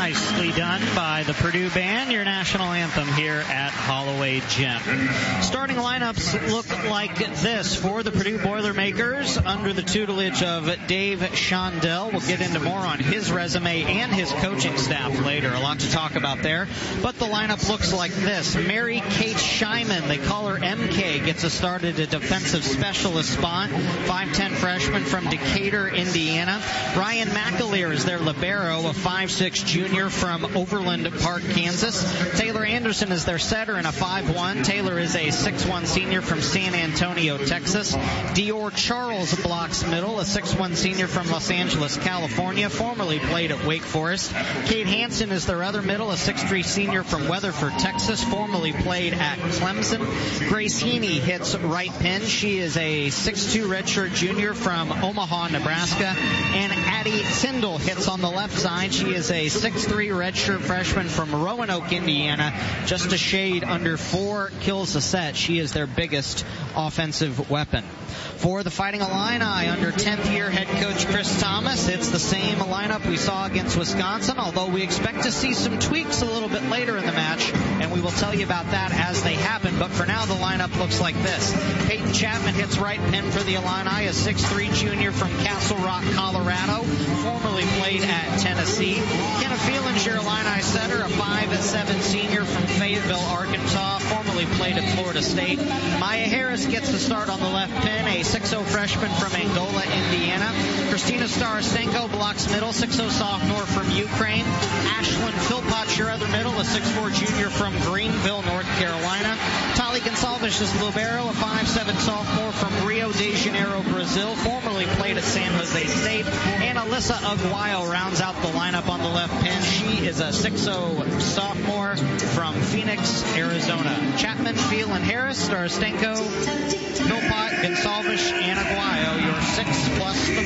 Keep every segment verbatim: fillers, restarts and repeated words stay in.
Nicely done by the Purdue Band, your national anthem here at Holloway Gym. Starting lineups look like this for the Purdue Boilermakers under the tutelage of Dave Shondell. We'll get into more on his resume and his coaching staff later. A lot to talk about there. But the lineup looks like this. Mary Kate Shyman, they call her M K, gets us started at defensive specialist spot. five ten freshman from Decatur, Indiana. Ryan McAleer is their libero, a five six junior from Overland Park, Kansas. Taylor Anderson is their setter and a five one. Taylor is a six one senior from San Antonio, Texas. Dior Charles blocks middle, a six one senior from Los Angeles, California, formerly played at Wake Forest. Kate Hansen is their other middle, a six three senior from Weatherford, Texas, formerly played at Clemson. Grace Heaney hits right pin. She is a six two redshirt junior from Omaha, Nebraska. And Addie Tyndall hits on the left side. She is a six three redshirt freshman from Roanoke, Indiana, just a shade under four kills a set. She is their biggest offensive weapon. For the Fighting Illini, under tenth year head coach Chris Thomas, it's the same lineup we saw against Wisconsin, although we expect to see some tweaks a little bit later in the match, and we will tell you about that as they happen. But for now, the lineup looks like this. Peyton Chapman hits right pin for the Illini, a six three junior from Castle Rock, Colorado, formerly played at Tennessee. Kenneth Fielinger, Illini setter, a five seven senior from Fayetteville, Arkansas, formerly played at Florida State. Maya Harris gets the start on the left pin, a six oh freshman from Angola, Indiana. Christina Starastenko blocks middle, six oh sophomore from Ukraine. Ashlyn Philpott, your other middle, a six four junior from Greenville, North Carolina. Tali Gonsalves is libero, a five seven sophomore from Rio de Janeiro, Brazil, formerly played at San Jose State. And Alyssa Aguayo rounds out the lineup on the left pin. She is a six oh sophomore from Phoenix, Arizona. Chapman, Field, and Harris, Starastenko, Philpott, Gonsalves, and Aguayo, your six plus the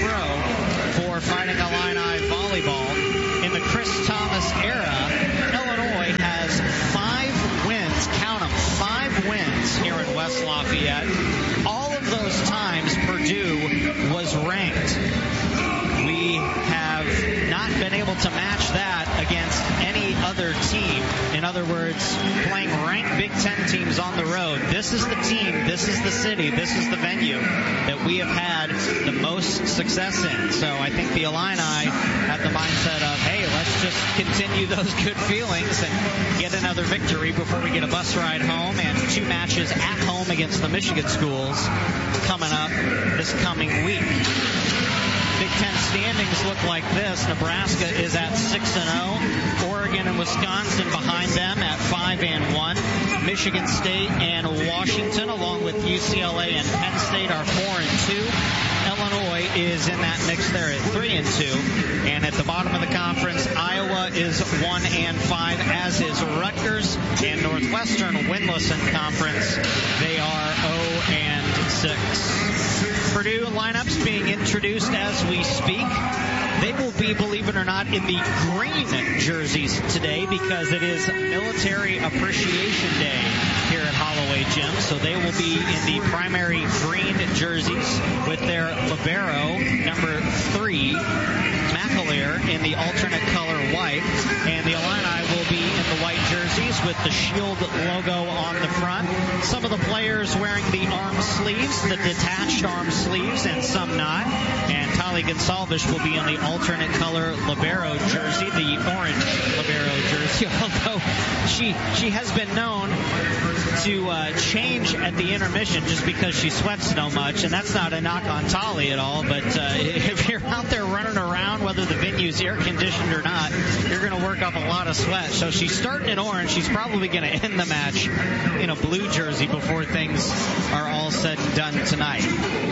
row for Fighting Illini volleyball. In the Chris Thomas era, Illinois has five wins, count them, five wins here in West Lafayette. All of those times Purdue was ranked. We have not been able to match that against any other team. In other words, playing ranked Big Ten teams on the road. This is the team, this is the city, this is the venue that we have had the most success in. So I think the Illini have the mindset of, hey, let's just continue those good feelings and get another victory before we get a bus ride home, and two matches at home against the Michigan schools coming up this coming week. Big Ten standings look like this. Nebraska is at six and oh. Oregon and Wisconsin behind them at five and one. Michigan State and Washington, along with U C L A and Penn State, are four and two. Illinois is in that mix there at three and two. And at the bottom of the conference, Iowa is one and five, as is Rutgers. And Northwestern, winless in conference, they are oh and six. Purdue lineups being introduced as we speak. They will be, believe it or not, in the green jerseys today because it is Military Appreciation Day here at Holloway Gym. So they will be in the primary green jerseys with their libero, number three, McAleer, in the alternate color white. And the Illini will be in the white jerseys with the Shield logo on the front. Some of the players wearing the arm sleeves, the detached arm sleeves, and some not. And Tali Gonsalves will be in the alternate color libero jersey, the orange libero jersey, although she she has been known to uh, change at the intermission just because she sweats so much, and that's not a knock on Tali at all, but uh, if you're out there running around, whether the venue's air-conditioned or not, you're going to work up a lot of sweat. So she's starting in orange. She's probably going to end the match in a blue jersey before things are all said and done tonight.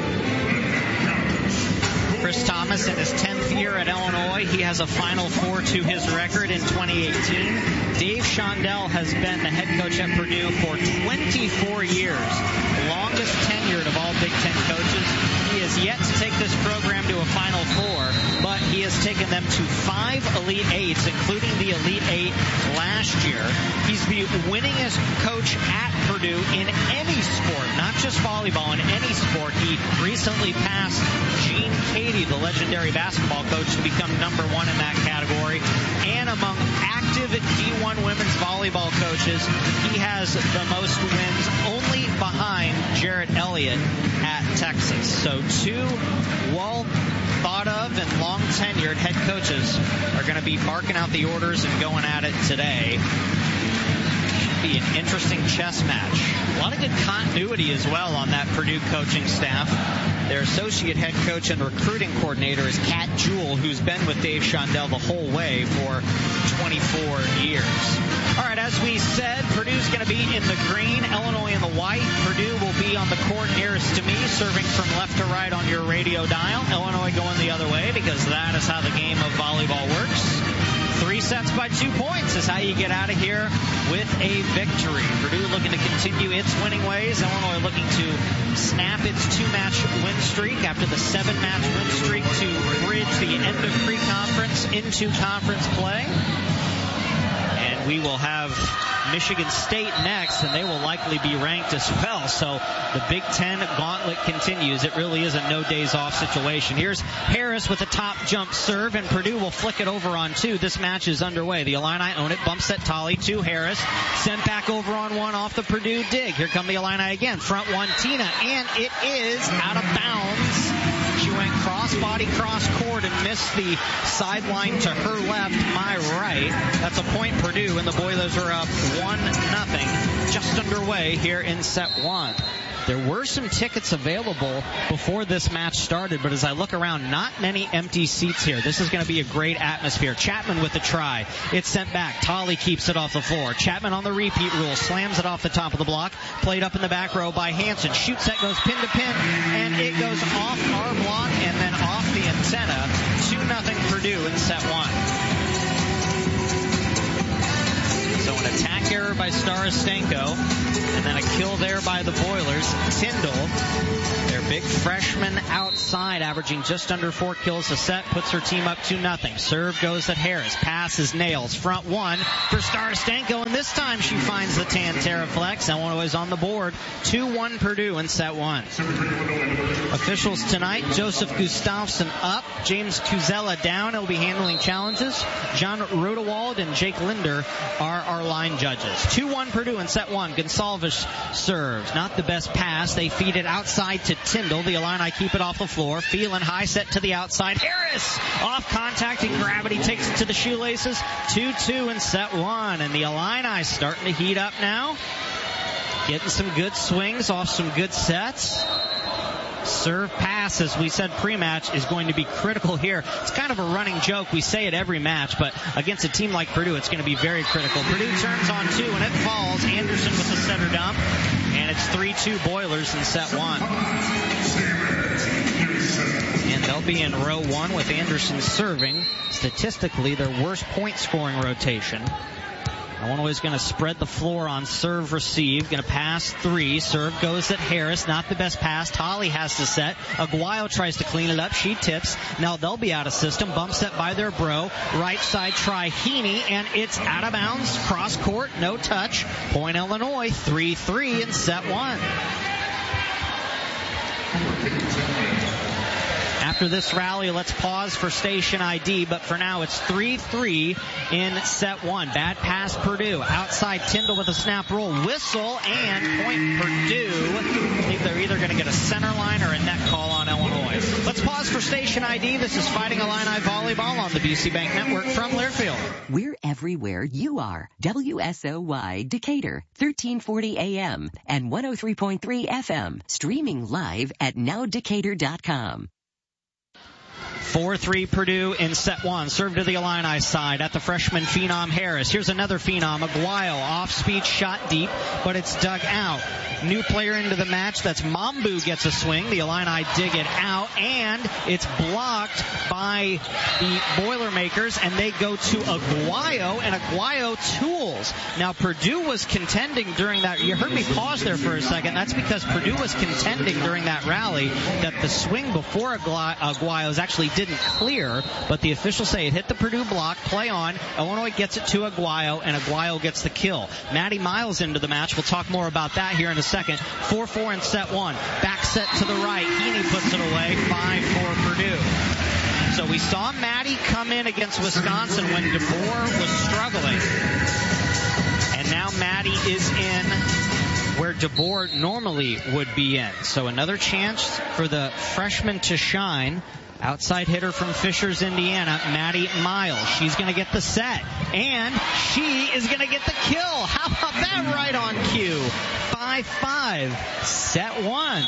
Chris Thomas in his tenth year at Illinois. He has a Final Four to his record in twenty eighteen. Dave Shondell has been the head coach at Purdue for twenty-four years, longest tenured of all Big Ten coaches. He is yet to take this program to a Final Four, but he has taken them to five Elite Eights, including the Elite Eight last year. He's the winningest coach at Purdue in any sport, not just volleyball, in any sport. He recently passed Gene Cady, the legendary basketball coach, to become number one in that category. And among active D one women's volleyball coaches, he has the most wins, only behind Jarrett Elliott at Texas. So two well thought of and long tenured head coaches are going to be barking out the orders and going at it today. Should be an interesting chess match. A lot of good continuity as well on that Purdue coaching staff. Their associate head coach and recruiting coordinator is Kat Jewell, who's been with Dave Shondell the whole way for twenty-four years. All right, as we said, Purdue's going to be in the green, Illinois in the white. Purdue will be on the court nearest to me, serving from left to right on your radio dial. Illinois going the other way, because that is how the game of volleyball works. Three sets by two points is how you get out of here with a victory. Purdue looking to continue its winning ways. Illinois looking to snap its two-match win streak after the seven-match win streak to bridge the end of pre-conference into conference play. And we will have Michigan State next, and they will likely be ranked as well. So the Big Ten gauntlet continues. It really is a no-days-off situation. Here's Harris with a top jump serve, and Purdue will flick it over on two. This match is underway. The Illini own it. Bump set Tolley to Harris. Sent back over on one off the Purdue dig. Here come the Illini again. Front one, Tina, and it is out of bounds. She went cross-body, cross-court, and missed the sideline to her left, my right. That's a point Purdue, and the Boilers are up one nothing. Just underway here in set one. There were some tickets available before this match started, but as I look around, not many empty seats here. This is going to be a great atmosphere. Chapman with the try. It's sent back. Tolley keeps it off the floor. Chapman on the repeat rule. Slams it off the top of the block. Played up in the back row by Hansen. Shoots that, goes pin to pin, and it goes off our block and then off the antenna. two nothing Purdue in set one. So an attack error by Starastenko, and then a kill there by the Boilers. Tyndall, their big freshman outside, averaging just under four kills a set, puts her team up two nothing. Serve goes at Harris. Pass is nails. Front one for Starastenko, and this time she finds the Tantera flex. Illinois is on the board. two one Purdue in set one. Officials tonight, Joseph Gustafsson up, James Kuzella down. He'll be handling challenges. John Rodewald and Jake Linder are our line judges. two one Purdue in set one. Gonsalves serves. Not the best pass. They feed it outside to Tyndall. The Illini keep it off the floor. Phelan high set to the outside. Harris off contact and gravity takes it to the shoelaces. two two in set one. And the Illini starting to heat up now. Getting some good swings off some good sets. Serve pass, as we said pre-match, is going to be critical here. It's kind of a running joke. We say it every match, but against a team like Purdue, it's going to be very critical. Purdue turns on two, and it falls. Anderson with the center dump, and it's three two Boilers in set one. And they'll be in row one with Anderson serving. Statistically, their worst point-scoring rotation. Illinois is going to spread the floor on serve receive. Going to pass three. Serve goes at Harris. Not the best pass. Tolley has to set. Aguayo tries to clean it up. She tips. Now they'll be out of system. Bump set by their bro. Right side try Heaney, and it's out of bounds. Cross court. No touch. Point Illinois. three three in set one. After this rally, let's pause for station I D, but for now it's three three in set one. Bad pass Purdue. Outside Tyndall with a snap roll. Whistle and point Purdue. I think they're either going to get a center line or a net call on Illinois. Let's pause for station I D. This is Fighting Illini Volleyball on the B C Bank Network from Learfield. We're everywhere you are. W S O Y Decatur, thirteen forty A M and one oh three point three F M. Streaming live at now decatur dot com. four three Purdue in set one. Serve to the Illini side at the freshman phenom Harris. Here's another phenom, Aguayo. Off-speed shot deep, but it's dug out. New player into the match. That's Mambu gets a swing. The Illini dig it out, and it's blocked by the Boilermakers, and they go to Aguayo, and Aguayo tools. Now, Purdue was contending during that. You heard me pause there for a second. That's because Purdue was contending during that rally that the swing before Aguayo's actually didn't clear, but the officials say it hit the Purdue block, play on. Illinois gets it to Aguayo, and Aguayo gets the kill. Maddie Miles into the match. We'll talk more about that here in a second. four four in set one. Back set to the right. Heaney puts it away. five four Purdue. So we saw Maddie come in against Wisconsin when DeBoer was struggling. And now Maddie is in where DeBoer normally would be in. So another chance for the freshman to shine. Outside hitter from Fishers, Indiana, Maddie Miles. She's going to get the set. And she is going to get the kill. How about that right on cue? five five, set one.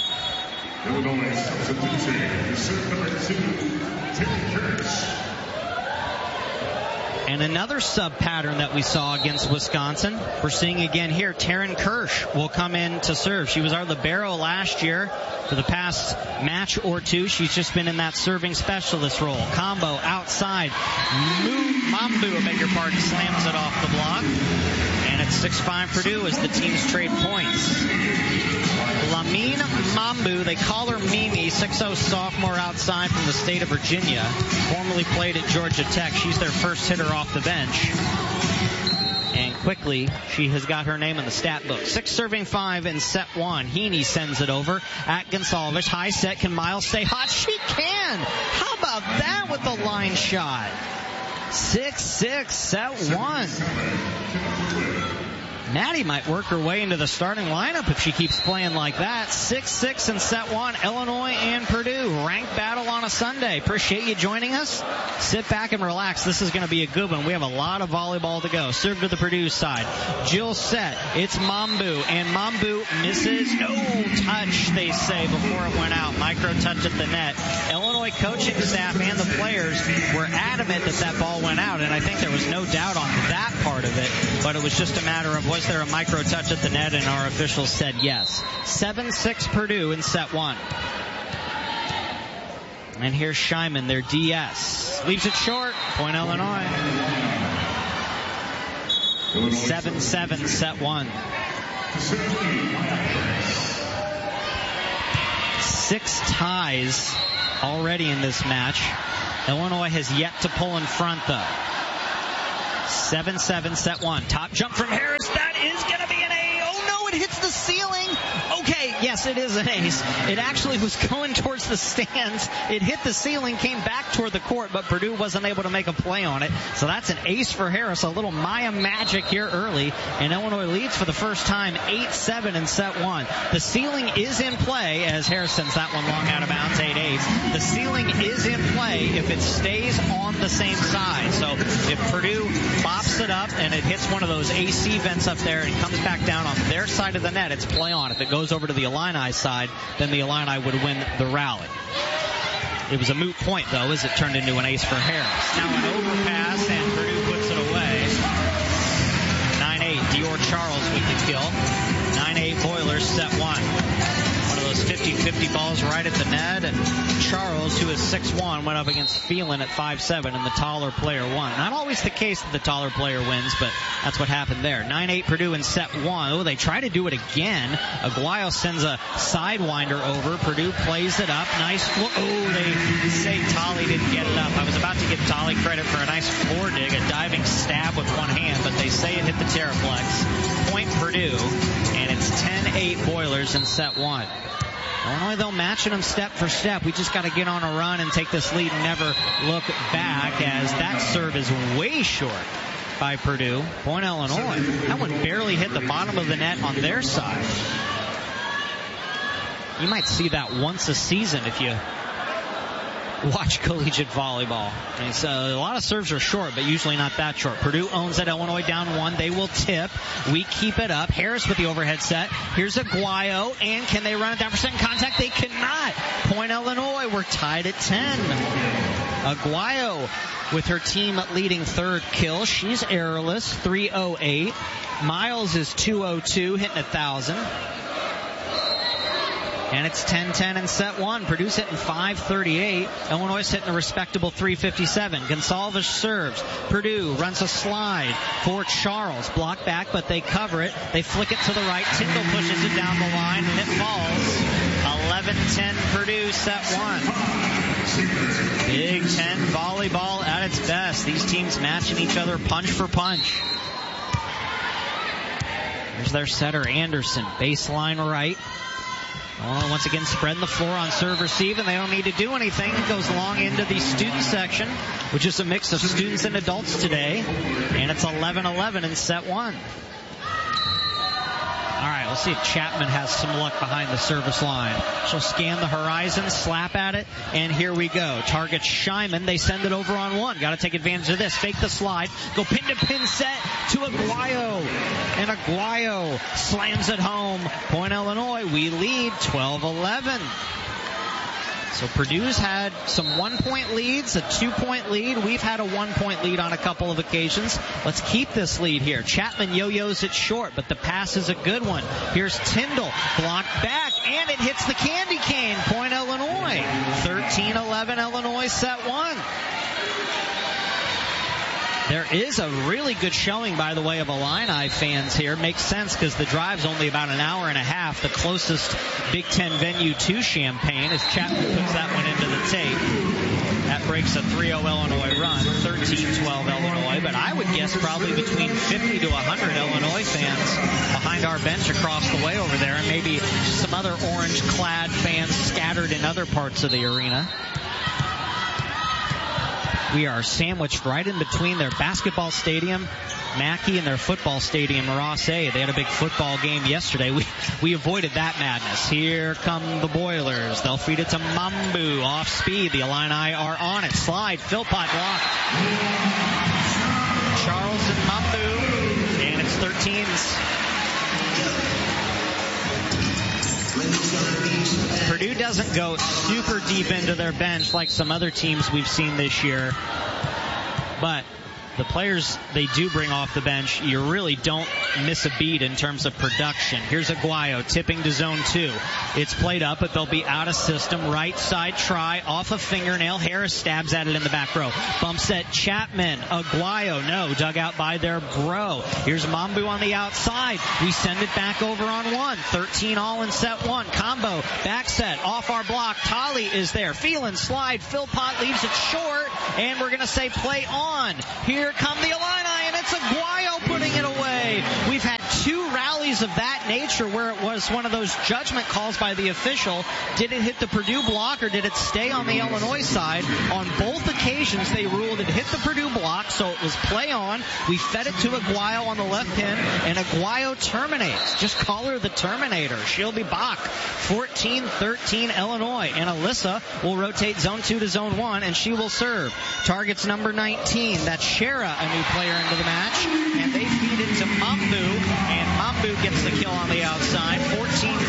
And another sub-pattern that we saw against Wisconsin, we're seeing again here. Taryn Kirsch will come in to serve. She was our libero last year. For the past match or two, she's just been in that serving specialist role. Combo outside. Mambu, I beg your pardon, slams it off the block. And it's six five Purdue as the teams trade points. Lamine Mambu, they call her Mimi, six oh sophomore outside from the state of Virginia. Formerly played at Georgia Tech. She's their first hitter off the bench. And quickly, she has got her name in the stat book. Six serving five in set one. Heaney sends it over at Gonsalves. High set. Can Miles stay hot? She can. How about that with the line shot? six six, set one. Maddie might work her way into the starting lineup if she keeps playing like that. six six in set one. Illinois and Purdue. Ranked battle on a Sunday. Appreciate you joining us. Sit back and relax. This is going to be a good one. We have a lot of volleyball to go. Serve to the Purdue side. Jill set. It's Mambu. And Mambu misses. No touch, they say, before it went out. Micro touch at the net. Illinois coaching staff and the players were adamant that that ball went out. And I think there was no doubt on that part of it. But it was just a matter of was there a micro touch at the net, and our officials said yes. seven six Purdue in set one. And here's Scheiman, their D S. Leaves it short. Point Illinois. seven seven set one. Six ties already in this match. Illinois has yet to pull in front, though. seven seven, set one. Top jump from Harris. That is going to be an A. Oh, no, it hits the ceiling. Okay, yes, it is an ace. It actually was going towards the stands. It hit the ceiling, came back toward the court, but Purdue wasn't able to make a play on it. So that's an ace for Harris. A little Maya magic here early. And Illinois leads for the first time eight seven in set one. The ceiling is in play as Harris sends that one long out of bounds, eight eight. The ceiling is in play if it stays on the same side. So if Purdue bops it up and it hits one of those A C vents up there and comes back down on their side of the net, it's play on. If it goes over to the Illini side, then the Illini would win the rally. It was a moot point, though, as it turned into an ace for Harris. Now an overpass, and Purdue puts it away. nine eight, Dior Charles with the kill. nine eight Boilers, set one. One of those fifty fifty balls right at the net, and Charles, who is six one, went up against Phelan at five seven, and the taller player won. Not always the case that the taller player wins, but that's what happened there. nine eight Purdue in set one. Oh, they try to do it again. Aguayo sends a sidewinder over. Purdue plays it up. Nice. Oh, they say Tolly didn't get it up. I was about to give Tolly credit for a nice floor dig, a diving stab with one hand, but they say it hit the Terraplex. Point Purdue, and it's ten eight Boilers in set one. Illinois, though, matching them step for step. We just got to get on a run and take this lead and never look back, as that serve is way short by Purdue. Point Illinois. That one barely hit the bottom of the net on their side. You might see that once a season if you watch collegiate volleyball. And so a lot of serves are short, but usually not that short. Purdue owns it. Illinois down one. They will tip. We keep it up. Harris with the overhead set. Here's Aguayo. And can they run it down for second contact? They cannot. Point Illinois. We're tied at ten. Aguayo with her team leading third kill. She's errorless, three oh eight. Miles is two oh two, hitting one thousand. And it's ten ten in set one. Purdue's hitting five thirty-eight. Illinois hitting a respectable three fifty-seven. Gonsalves serves. Purdue runs a slide for Charles. Blocked back, but they cover it. They flick it to the right. Tyndall pushes it down the line, and it falls. eleven ten Purdue, set one. Big Ten volleyball at its best. These teams matching each other punch for punch. There's their setter, Anderson. Baseline right. Illinois once again spreading the floor on serve receive, and they don't need to do anything. It goes long into the student section, which is a mix of students and adults today. And it's eleven eleven in set one. All right, we'll see if Chapman has some luck behind the service line. She'll scan the horizon, slap at it, and here we go. Target Shyman. They send it over on one. Got to take advantage of this. Fake the slide. Go pin-to-pin set to Aguayo. And Aguayo slams it home. Point Illinois. We lead twelve eleven. So Purdue's had some one-point leads, a two-point lead. We've had a one-point lead on a couple of occasions. Let's keep this lead here. Chapman yo-yos it short, but the pass is a good one. Here's Tyndall, blocked back, and it hits the candy cane. Point Illinois. thirteen eleven Illinois, set one. There is a really good showing, by the way, of Illini fans here. Makes sense because the drive's only about an hour and a half. The closest Big Ten venue to Champaign as Chapman puts that one into the tape. That breaks a three oh Illinois run, thirteen twelve Illinois. But I would guess probably between fifty to one hundred Illinois fans behind our bench across the way over there, and maybe some other orange-clad fans scattered in other parts of the arena. We are sandwiched right in between their basketball stadium, Mackey, and their football stadium, Ross A. They had a big football game yesterday. We we avoided that madness. Here come the Boilers. They'll feed it to Mambu off speed. The Illini are on it. Slide. Philpott block. Charles and Mambu. And it's thirteens. Purdue doesn't go super deep into their bench like some other teams we've seen this year, but the players they do bring off the bench, you really don't miss a beat in terms of production. Here's Aguayo tipping to zone two. It's played up, but they'll be out of system. Right side try off a fingernail. Harris stabs at it in the back row. Bumps at Chapman. Aguayo, no, dug out by their bro. Here's Mambu on the outside. We send it back over on one. thirteen all in set one. Combo, back set, off our block. Tolly is there. Feeling slide. Philpott leaves it short, and we're going to say play on. Here Here come the Illini, and it's Aguayo putting it away. We've had two rallies of that nature where it was one of those judgment calls by the official. Did it hit the Purdue block or did it stay on the Illinois side? On both occasions, they ruled it hit the Purdue block, so it was play on. We fed it to Aguayo on the left pin, and Aguayo terminates. Just call her the Terminator. She'll be back. fourteen thirteen Illinois, and Alyssa will rotate zone two to zone one, and she will serve. Targets number nineteen. That's Shara, a new player into the match, and they feed it to Mambu, and Mambu gets the kill on the outside. fourteen